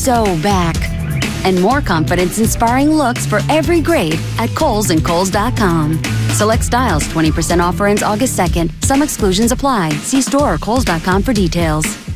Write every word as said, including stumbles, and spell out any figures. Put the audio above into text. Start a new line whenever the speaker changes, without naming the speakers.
so back. And more confidence-inspiring looks for every grade at Kohl's and Kohl's dot com. Select styles, twenty percent offer ends August second. Some exclusions apply. See store or Kohl's dot com for details.